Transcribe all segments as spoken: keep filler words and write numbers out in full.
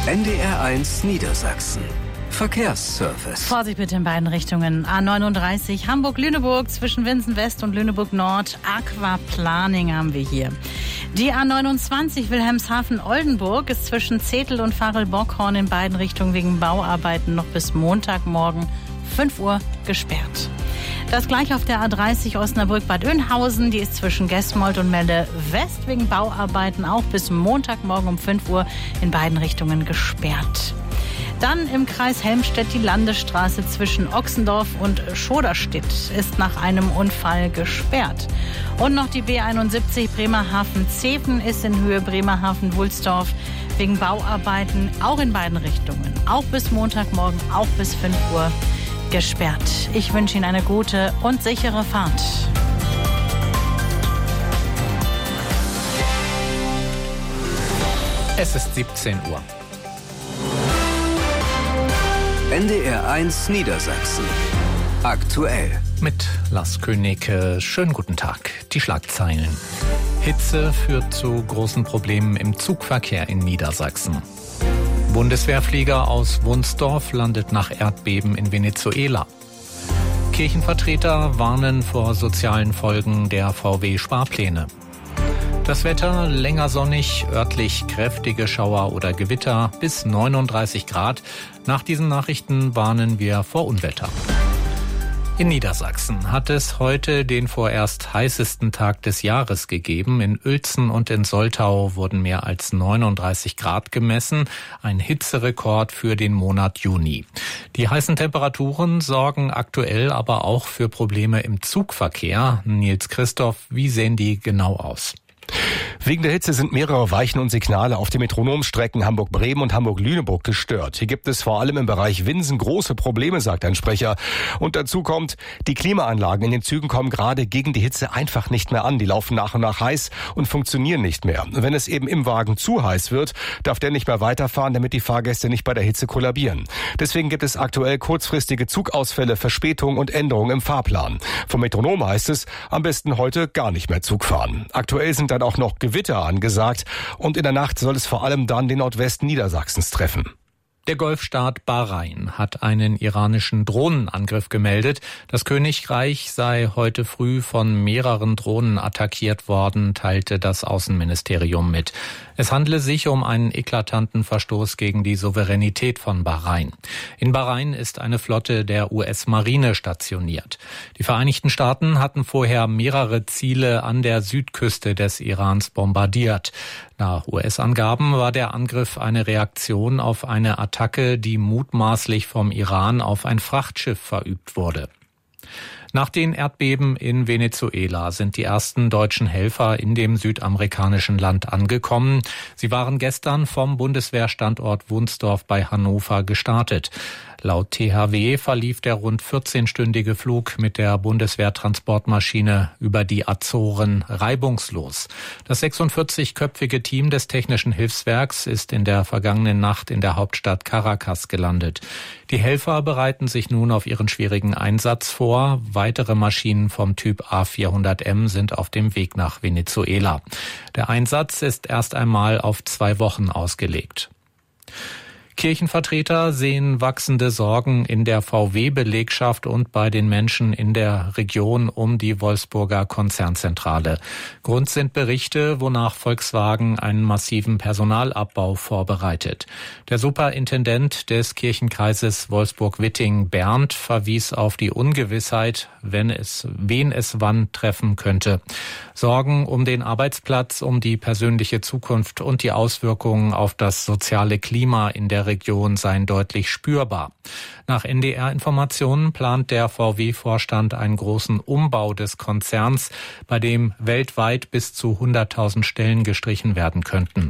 N D R eins Niedersachsen. Verkehrsservice. Vorsicht bitte in beiden Richtungen. A neununddreißig Hamburg-Lüneburg zwischen Winsen West und Lüneburg Nord. Aquaplaning haben wir hier. Die A neunundzwanzig Wilhelmshaven-Oldenburg ist zwischen Zetel und Varel-Bockhorn in beiden Richtungen wegen Bauarbeiten noch bis Montagmorgen fünf Uhr gesperrt. Das gleiche auf der A dreißig Osnabrück-Bad Oeynhausen. Die ist zwischen Gesmold und Melle West wegen Bauarbeiten auch bis Montagmorgen um fünf Uhr in beiden Richtungen gesperrt. Dann im Kreis Helmstedt die Landesstraße zwischen Ochsendorf und Schoderstedt ist nach einem Unfall gesperrt. Und noch die B einundsiebzig Bremerhaven-Zeven ist in Höhe Bremerhaven-Wulsdorf wegen Bauarbeiten auch in beiden Richtungen. Auch bis Montagmorgen, auch bis fünf Uhr gesperrt. Ich wünsche Ihnen eine gute und sichere Fahrt. Es ist siebzehn Uhr. N D R eins Niedersachsen. Aktuell. Mit Lars König. Schönen guten Tag. Die Schlagzeilen. Hitze führt zu großen Problemen im Zugverkehr in Niedersachsen. Bundeswehrflieger aus Wunsdorf landet nach Erdbeben in Venezuela. Kirchenvertreter warnen vor sozialen Folgen der V W-Sparpläne. Das Wetter länger sonnig, örtlich kräftige Schauer oder Gewitter bis neununddreißig Grad. Nach diesen Nachrichten warnen wir vor Unwetter. In Niedersachsen hat es heute den vorerst heißesten Tag des Jahres gegeben. In Uelzen und in Soltau wurden mehr als neununddreißig Grad gemessen, ein Hitzerekord für den Monat Juni. Die heißen Temperaturen sorgen aktuell aber auch für Probleme im Zugverkehr. Nils Christoph, wie sehen die genau aus? Wegen der Hitze sind mehrere Weichen und Signale auf den Metronomstrecken Hamburg-Bremen und Hamburg-Lüneburg gestört. Hier gibt es vor allem im Bereich Winsen große Probleme, sagt ein Sprecher. Und dazu kommt, die Klimaanlagen in den Zügen kommen gerade gegen die Hitze einfach nicht mehr an. Die laufen nach und nach heiß und funktionieren nicht mehr. Und wenn es eben im Wagen zu heiß wird, darf der nicht mehr weiterfahren, damit die Fahrgäste nicht bei der Hitze kollabieren. Deswegen gibt es aktuell kurzfristige Zugausfälle, Verspätungen und Änderungen im Fahrplan. Vom Metronom heißt es, am besten heute gar nicht mehr Zug fahren. Aktuell sind dann auch noch Gewitter angesagt und in der Nacht soll es vor allem dann den Nordwesten Niedersachsens treffen. Der Golfstaat Bahrain hat einen iranischen Drohnenangriff gemeldet. Das Königreich sei heute früh von mehreren Drohnen attackiert worden, teilte das Außenministerium mit. Es handle sich um einen eklatanten Verstoß gegen die Souveränität von Bahrain. In Bahrain ist eine Flotte der U S-Marine stationiert. Die Vereinigten Staaten hatten vorher mehrere Ziele an der Südküste des Irans bombardiert. Nach U S-Angaben war der Angriff eine Reaktion auf eine Attacke, die mutmaßlich vom Iran auf ein Frachtschiff verübt wurde. Nach den Erdbeben in Venezuela sind die ersten deutschen Helfer in dem südamerikanischen Land angekommen. Sie waren gestern vom Bundeswehrstandort Wunsdorf bei Hannover gestartet. Laut T H W verlief der rund vierzehnstündige Flug mit der Bundeswehrtransportmaschine über die Azoren reibungslos. Das sechsundvierzigköpfige Team des Technischen Hilfswerks ist in der vergangenen Nacht in der Hauptstadt Caracas gelandet. Die Helfer bereiten sich nun auf ihren schwierigen Einsatz vor. Weitere Maschinen vom Typ A vierhundert M sind auf dem Weg nach Venezuela. Der Einsatz ist erst einmal auf zwei Wochen ausgelegt. Kirchenvertreter sehen wachsende Sorgen in der V W-Belegschaft und bei den Menschen in der Region um die Wolfsburger Konzernzentrale. Grund sind Berichte, wonach Volkswagen einen massiven Personalabbau vorbereitet. Der Superintendent des Kirchenkreises Wolfsburg-Witting, Bernd, verwies auf die Ungewissheit, wenn es, wen es wann treffen könnte. Sorgen um den Arbeitsplatz, um die persönliche Zukunft und die Auswirkungen auf das soziale Klima in der Region seien deutlich spürbar. Nach N D R-Informationen plant der V W-Vorstand einen großen Umbau des Konzerns, bei dem weltweit bis zu hunderttausend Stellen gestrichen werden könnten.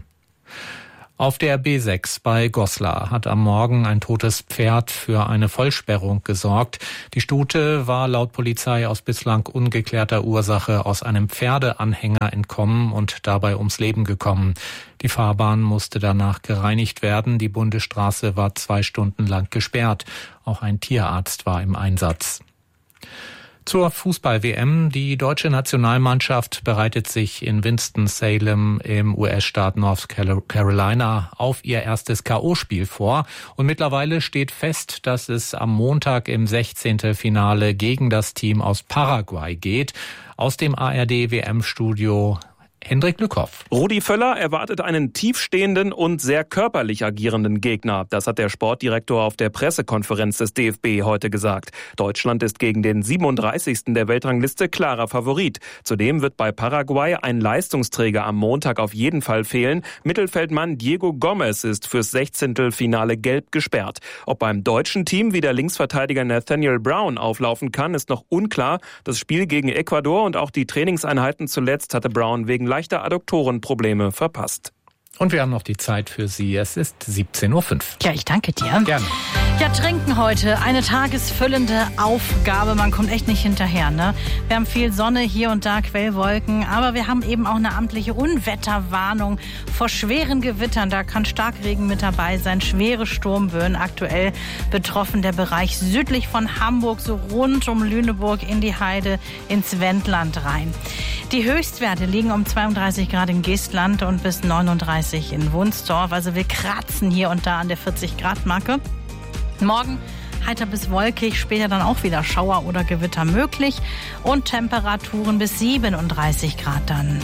Auf der B sechs bei Goslar hat am Morgen ein totes Pferd für eine Vollsperrung gesorgt. Die Stute war laut Polizei aus bislang ungeklärter Ursache aus einem Pferdeanhänger entkommen und dabei ums Leben gekommen. Die Fahrbahn musste danach gereinigt werden. Die Bundesstraße war zwei Stunden lang gesperrt. Auch ein Tierarzt war im Einsatz. Zur Fußball-W M. Die deutsche Nationalmannschaft bereitet sich in Winston-Salem im U S-Staat North Carolina auf ihr erstes K O-Spiel vor. Und mittlerweile steht fest, dass es am Montag im Sechzehntelfinale gegen das Team aus Paraguay geht. Aus dem A R D-W M-Studio Hendrik Lückhoff. Rudi Völler erwartet einen tiefstehenden und sehr körperlich agierenden Gegner. Das hat der Sportdirektor auf der Pressekonferenz des D F B heute gesagt. Deutschland ist gegen den siebenunddreißigsten der Weltrangliste klarer Favorit. Zudem wird bei Paraguay ein Leistungsträger am Montag auf jeden Fall fehlen. Mittelfeldmann Diego Gomez ist fürs Sechzehntelfinale gelb gesperrt. Ob beim deutschen Team wieder Linksverteidiger Nathaniel Brown auflaufen kann, ist noch unklar. Das Spiel gegen Ecuador und auch die Trainingseinheiten zuletzt hatte Brown wegen leichter Adduktorenprobleme verpasst. Und wir haben noch die Zeit für Sie. Es ist siebzehn Uhr fünf. Ja, ich danke dir. Gerne. Ja, trinken heute. Eine tagesfüllende Aufgabe. Man kommt echt nicht hinterher, ne? Wir haben viel Sonne, hier und da Quellwolken. Aber wir haben eben auch eine amtliche Unwetterwarnung vor schweren Gewittern. Da kann Starkregen mit dabei sein. Schwere Sturmböen. Aktuell betroffen der Bereich südlich von Hamburg, so rund um Lüneburg in die Heide, ins Wendland rein. Die Höchstwerte liegen um zweiunddreißig Grad in Geestland und bis neununddreißig in Wunstorf. Also wir kratzen hier und da an der vierzig Grad Marke. Morgen heiter bis wolkig, später dann auch wieder Schauer oder Gewitter möglich und Temperaturen bis siebenunddreißig Grad dann.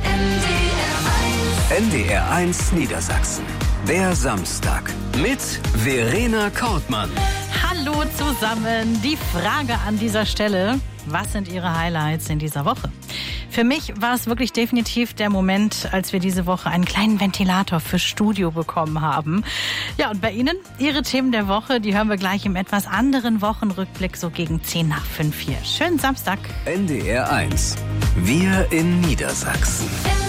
N D R eins Niedersachsen. Der Samstag mit Verena Kortmann. Hallo zusammen. Die Frage an dieser Stelle: Was sind Ihre Highlights in dieser Woche? Für mich war es wirklich definitiv der Moment, als wir diese Woche einen kleinen Ventilator fürs Studio bekommen haben. Ja, und bei Ihnen? Ihre Themen der Woche, die hören wir gleich im etwas anderen Wochenrückblick, so gegen zehn nach fünf hier. Schönen Samstag. N D R eins. Wir in Niedersachsen.